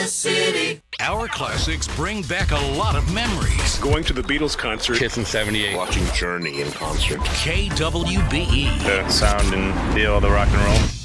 City. Our classics bring back a lot of memories. Going to the Beatles concert. Kiss in 78. Watching Journey in concert. KWBE. The sound and feel of the rock and roll.